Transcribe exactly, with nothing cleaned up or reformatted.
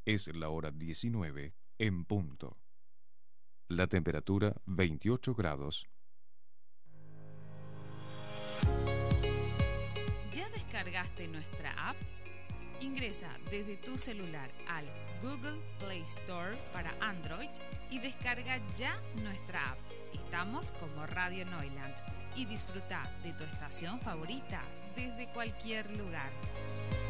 Es la hora diecinueve en punto. La temperatura veintiocho grados. ¿Ya descargaste nuestra app? Ingresa desde tu celular al Google Play Store para Android y descarga ya nuestra app. Estamos como Radio Neuland y disfruta de tu estación favorita desde cualquier lugar.